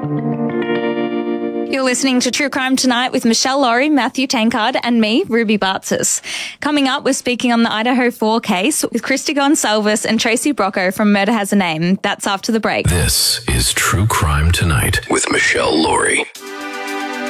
You're listening to True Crime Tonight with Michelle Laurie, Matthew Tankard and me, Ruby Bartzis. Coming up, we're speaking on the Idaho 4 case with Christy Gonsalves and Tracy Brocco from Murder Has a Name. That's after the break. This is True Crime Tonight with Michelle Laurie.